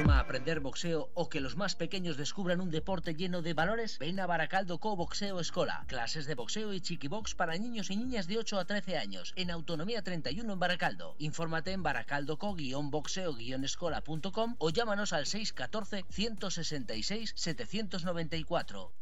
forma aprender boxeo o que los más pequeños descubran un deporte lleno de valores? Ven a Baracaldo Co Boxeo Escola. Clases de boxeo y chiquibox para niños y niñas de 8 a 13 años. En Autonomía 31 en Baracaldo. Infórmate en baracaldoco-boxeo-escola.com o llámanos al 614 166 794.